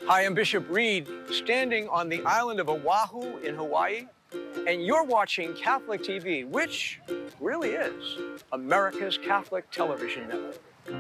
Hi, I'm Bishop Reed, standing on the island of Oahu in Hawaii, and you're watching Catholic TV, which really is America's Catholic television network.